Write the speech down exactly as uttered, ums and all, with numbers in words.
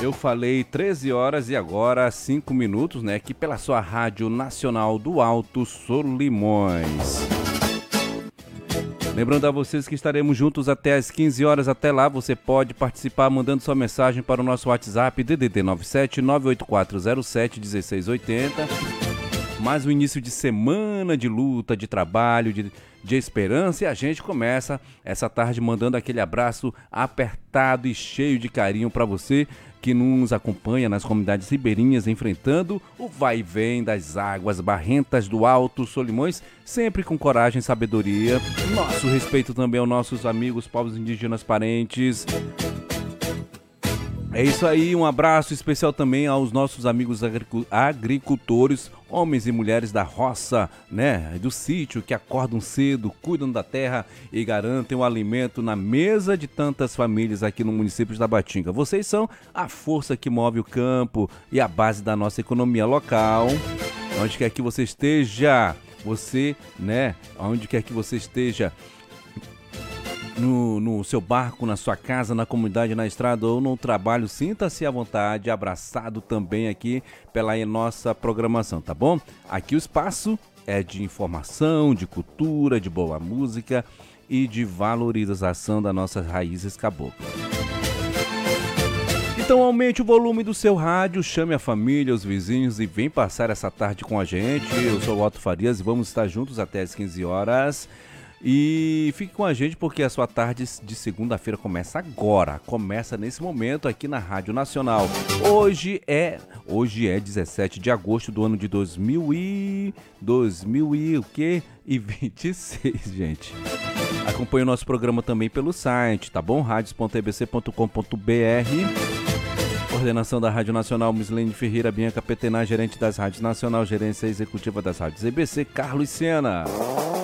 Eu falei treze horas e agora cinco minutos, né? Aqui pela sua Rádio Nacional do Alto Solimões. Lembrando a vocês que estaremos juntos até às quinze horas. Até lá você pode participar mandando sua mensagem para o nosso WhatsApp D D D nove sete nove oito quatro zero sete um seis oito zero. Mais um início de semana de luta, de trabalho, de, de esperança, e a gente começa essa tarde mandando aquele abraço apertado e cheio de carinho para você que nos acompanha nas comunidades ribeirinhas, enfrentando o vai e vem das águas barrentas do Alto Solimões, sempre com coragem e sabedoria. Nosso respeito também aos nossos amigos povos indígenas parentes. É isso aí, um abraço especial também aos nossos amigos agricultores, homens e mulheres da roça, né, do sítio, que acordam cedo, cuidam da terra e garantem o alimento na mesa de tantas famílias aqui no município de Tabatinga. Vocês são a força que move o campo e a base da nossa economia local. Onde quer que você esteja, você, né, onde quer que você esteja, No, no seu barco, na sua casa, na comunidade, na estrada ou no trabalho, sinta-se à vontade, abraçado também aqui pela nossa programação, tá bom? Aqui o espaço é de informação, de cultura, de boa música e de valorização das nossas raízes caboclas. Então aumente o volume do seu rádio, chame a família, os vizinhos e vem passar essa tarde com a gente. Eu sou o Otto Farias e vamos estar juntos até as quinze horas. E fique com a gente porque a sua tarde de segunda-feira começa agora, começa nesse momento aqui na Rádio Nacional. Hoje é, hoje é dezessete de agosto do ano de dois mil e dois mil e o quê? E vinte e seis, gente. Acompanhe o nosso programa também pelo site, tá bom? radios ponto e b c ponto com ponto b r. Coordenação da Rádio Nacional, Mislene Ferreira, Bianca Petenar, gerente das Rádios Nacional, gerência executiva das Rádios E B C, Carlos Sena.